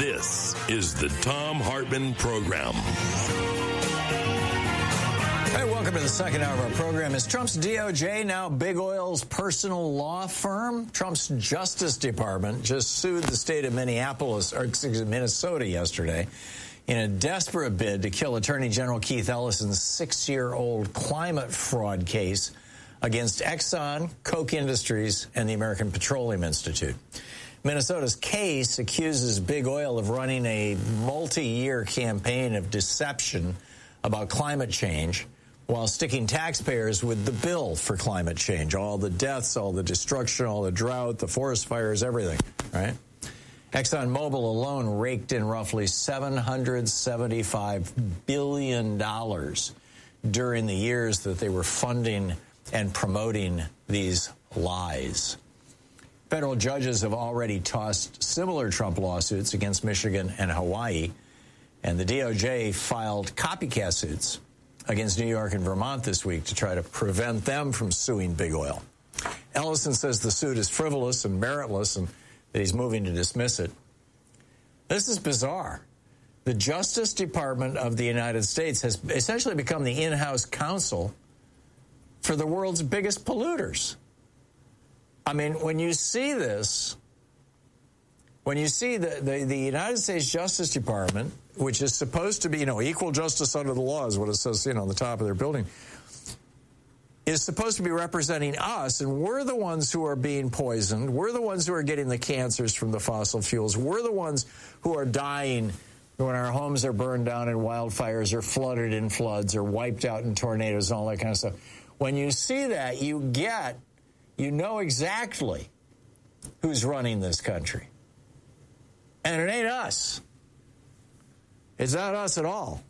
This is the Thom Hartmann Program. Hey, welcome to the second hour of our program. Is Trump's DOJ now Big Oil's personal law firm? Trump's Justice Department just sued the state of Minnesota yesterday in a desperate bid to kill Attorney General Keith Ellison's 6-year-old climate fraud case against Exxon, Koch Industries, and the American Petroleum Institute. Minnesota's case accuses Big Oil of running a multi-year campaign of deception about climate change while sticking taxpayers with the bill for climate change. All the deaths, all the destruction, all the drought, the forest fires, everything, right? ExxonMobil alone raked in roughly $775 billion during the years that they were funding and promoting these lies. Federal judges have already tossed similar Trump lawsuits against Michigan and Hawaii, and the DOJ filed copycat suits against New York and Vermont this week to try to prevent them from suing Big Oil. Ellison says the suit is frivolous and meritless and that he's moving to dismiss it. This is bizarre. The Justice Department of the United States has essentially become the in-house counsel for the world's biggest polluters. I mean, when you see this, when you see the United States Justice Department, which is supposed to be, equal justice under the law is what it says, on the top of their building, is supposed to be representing us, and we're the ones who are being poisoned. We're the ones who are getting the cancers from the fossil fuels. We're the ones who are dying when our homes are burned down in wildfires or flooded in floods or wiped out in tornadoes and all that kind of stuff. When you see that, you know exactly who's running this country. And it ain't us. It's not us at all.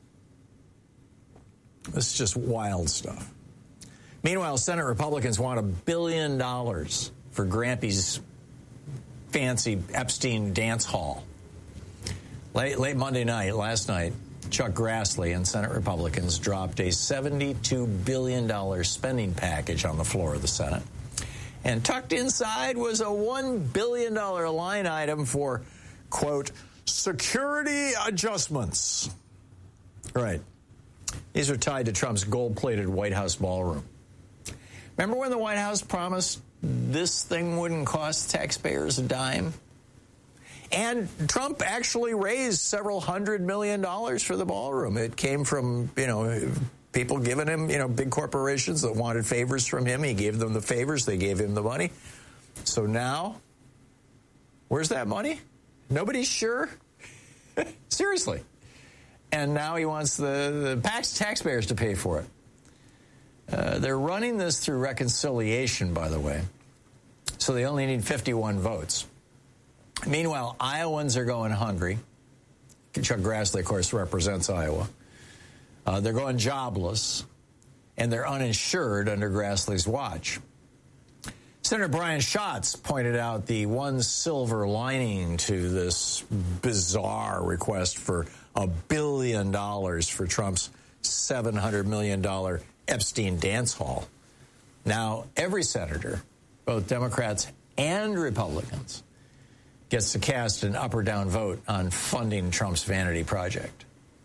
This is just wild stuff. Meanwhile, Senate Republicans want $1 billion for Grampy's fancy Epstein dance hall. Late Monday night, last night, Chuck Grassley and Senate Republicans dropped a $72 billion spending package on the floor of the Senate. And tucked inside was a $1 billion line item for, quote, security adjustments. Right. These are tied to Trump's gold-plated White House ballroom. Remember when the White House promised this thing wouldn't cost taxpayers a dime? And Trump actually raised several $100 million for the ballroom. It came from, people giving him, big corporations that wanted favors from him. He gave them the favors. They gave him the money. So now, where's that money? Nobody's sure. Seriously. And now he wants the taxpayers to pay for it. They're running this through reconciliation, by the way. So they only need 51 votes. Meanwhile, Iowans are going hungry. Chuck Grassley, of course, represents Iowa. They're going jobless, and they're uninsured under Grassley's watch. Senator Brian Schatz pointed out the one silver lining to this bizarre request for $1 billion for Trump's $700 million Epstein dance hall. Now, every senator, both Democrats and Republicans, gets to cast an up or down vote on funding Trump's vanity project.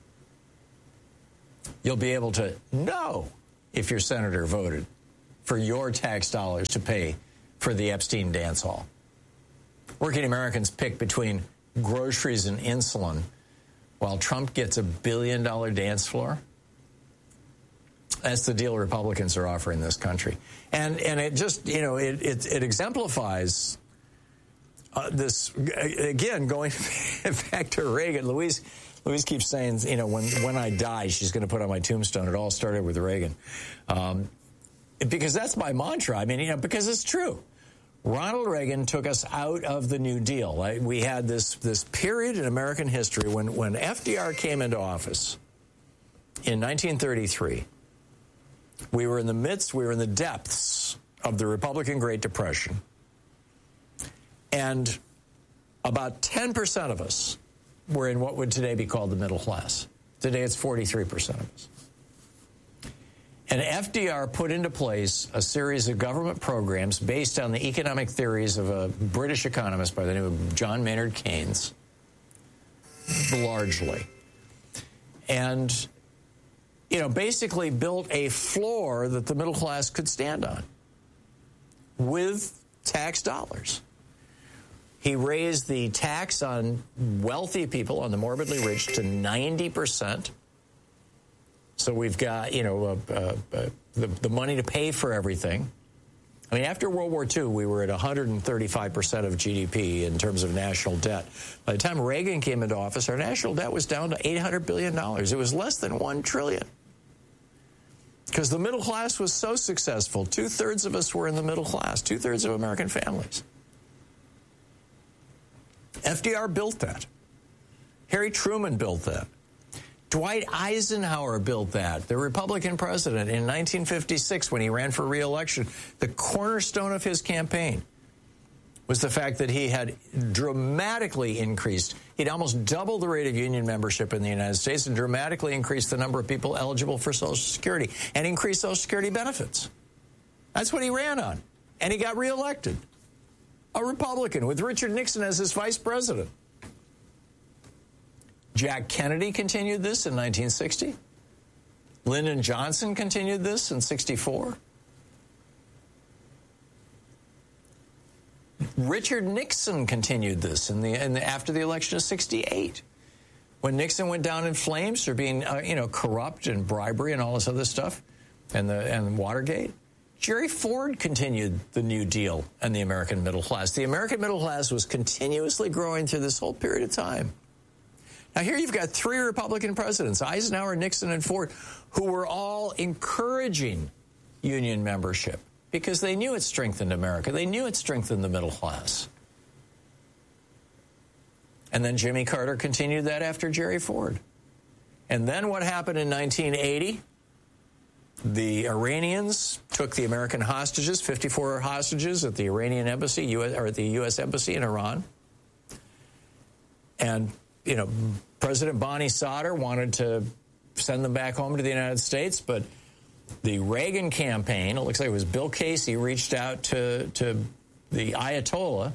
You'll be able to know if your senator voted for your tax dollars to pay for the Epstein dance hall. Working Americans pick between groceries and insulin while Trump gets $1 billion dance floor. That's the deal Republicans are offering this country. And it just, it exemplifies this, again, going back to Reagan. Louise keeps saying, when I die, she's going to put on my tombstone. It all started with Reagan. Because that's my mantra. I mean, because it's true. Ronald Reagan took us out of the New Deal. We had this period in American history when FDR came into office in 1933. We were in the depths of the Republican Great Depression. And about 10% of us were in what would today be called the middle class. Today it's 43% of us. And FDR put into place a series of government programs based on the economic theories of a British economist by the name of John Maynard Keynes, largely. And, basically built a floor that the middle class could stand on with tax dollars. He raised the tax on wealthy people, on the morbidly rich, to 90%. So we've got, the money to pay for everything. I mean, after World War II, we were at 135% of GDP in terms of national debt. By the time Reagan came into office, our national debt was down to $800 billion. It was less than $1 trillion. Because the middle class was so successful. 2/3 of us were in the middle class, 2/3 of American families. FDR built that. Harry Truman built that. Dwight Eisenhower built that, the Republican president, in 1956 when he ran for re-election. The cornerstone of his campaign was the fact that he had dramatically increased. He'd almost doubled the rate of union membership in the United States and dramatically increased the number of people eligible for Social Security and increased Social Security benefits. That's what he ran on. And he got reelected. A Republican with Richard Nixon as his vice president. Jack Kennedy continued this in 1960. Lyndon Johnson continued this in 64. Richard Nixon continued this after the election of 68. When Nixon went down in flames for being, corrupt and bribery and all this other stuff, and Watergate, Jerry Ford continued the New Deal and the American middle class. The American middle class was continuously growing through this whole period of time. Now, here you've got 3 Republican presidents, Eisenhower, Nixon, and Ford, who were all encouraging union membership because they knew it strengthened America. They knew it strengthened the middle class. And then Jimmy Carter continued that after Jerry Ford. And then what happened in 1980? The Iranians took the American hostages, 54 hostages at the Iranian embassy, at the U.S. embassy in Iran. And, President Bani Sadr wanted to send them back home to the United States, but the Reagan campaign, it looks like it was Bill Casey, reached out to the Ayatollah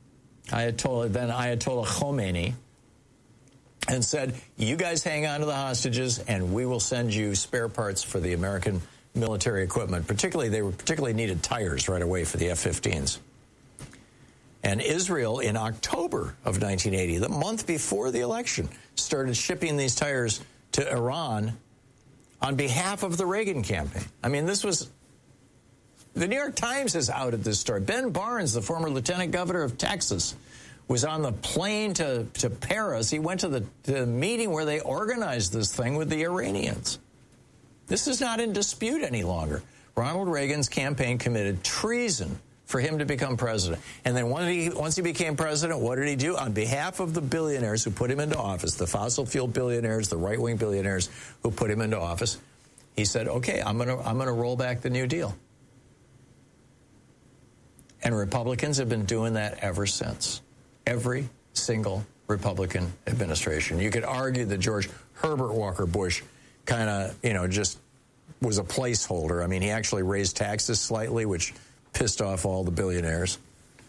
Khomeini, and said, you guys hang on to the hostages and we will send you spare parts for the American military equipment. They particularly needed tires right away for the F-15s. And Israel, in October of 1980, the month before the election, started shipping these tires to Iran on behalf of the Reagan campaign. I mean, the New York Times has outed this story. Ben Barnes, the former lieutenant governor of Texas, was on the plane to Paris. He went to the meeting where they organized this thing with the Iranians. This is not in dispute any longer. Ronald Reagan's campaign committed treason for him to become president. And then once he became president, what did he do? On behalf of the billionaires who put him into office, the fossil fuel billionaires, the right-wing billionaires who put him into office, he said, okay, I'm gonna roll back the New Deal. And Republicans have been doing that ever since. Every single Republican administration. You could argue that George Herbert Walker Bush kind of, just was a placeholder. I mean, he actually raised taxes slightly, which pissed off all the billionaires.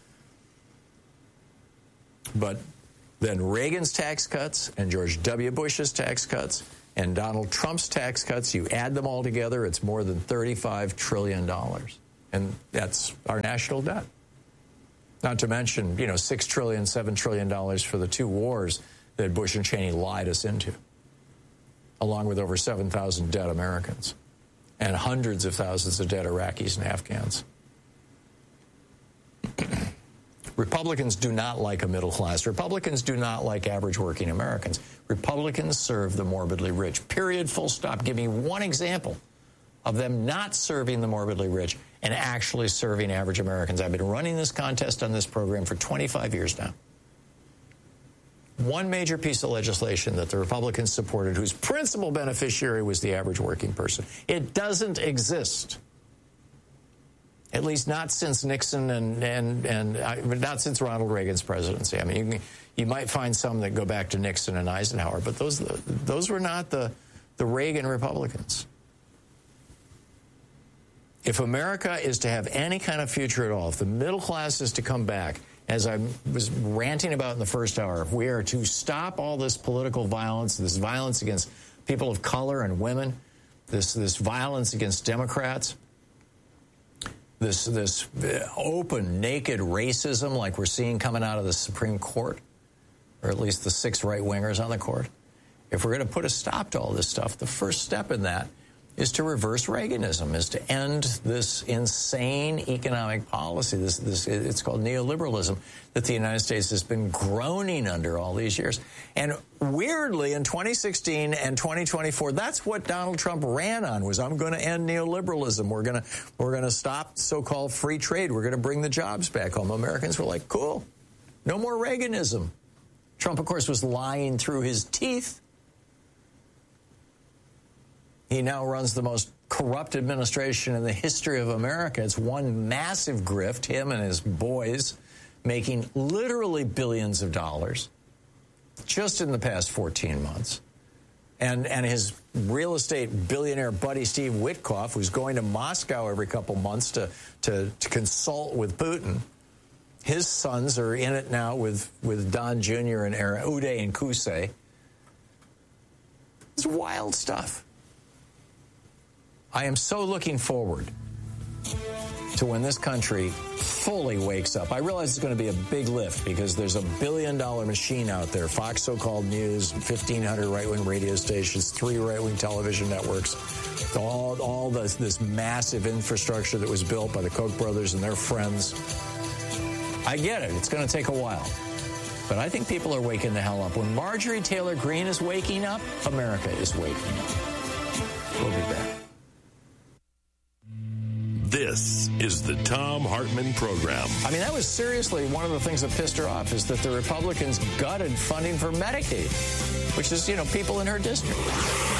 But then Reagan's tax cuts and George W. Bush's tax cuts and Donald Trump's tax cuts, you add them all together, it's more than $35 trillion. And that's our national debt. Not to mention, $6 trillion, $7 trillion for the 2 wars that Bush and Cheney lied us into, along with over 7,000 dead Americans and hundreds of thousands of dead Iraqis and Afghans. Republicans do not like a middle class. Republicans do not like average working Americans. Republicans serve the morbidly rich. Period, full stop. Give me one example of them not serving the morbidly rich and actually serving average Americans. I've been running this contest on this program for 25 years now. One major piece of legislation that the Republicans supported whose principal beneficiary was the average working person. It doesn't exist. At least not since Nixon and not since Ronald Reagan's presidency. I mean, you might find some that go back to Nixon and Eisenhower, but those were not the Reagan Republicans. If America is to have any kind of future at all, if the middle class is to come back as I was ranting about in the first hour, we are to stop all this political violence, this violence against people of color and women, this violence against Democrats, this open, naked racism like we're seeing coming out of the Supreme Court, or at least the 6 right-wingers on the court. If we're going to put a stop to all this stuff, the first step in that is to reverse Reaganism, is to end this insane economic policy, this it's called neoliberalism, that the United States has been groaning under all these years. And weirdly, in 2016 and 2024, that's what Donald Trump ran on, was I'm going to end neoliberalism. We're going to stop so-called free trade. We're going to bring the jobs back home. Americans were like, cool, no more Reaganism. Trump, of course, was lying through his teeth. He now runs the most corrupt administration in the history of America. It's one massive grift, him and his boys making literally billions of dollars just in the past 14 months. And his real estate billionaire buddy, Steve Witkoff, who's going to Moscow every couple months to consult with Putin. His sons are in it now with Don Jr. and Uday and Qusay. It's wild stuff. I am so looking forward to when this country fully wakes up. I realize it's going to be a big lift because there's a $1 billion machine out there. Fox So-Called News, 1,500 right-wing radio stations, 3 right-wing television networks, all this massive infrastructure that was built by the Koch brothers and their friends. I get it. It's going to take a while. But I think people are waking the hell up. When Marjorie Taylor Greene is waking up, America is waking up. We'll be back. This is the Thom Hartmann Program. I mean, that was seriously one of the things that pissed her off, is that the Republicans gutted funding for Medicaid, which is, people in her district.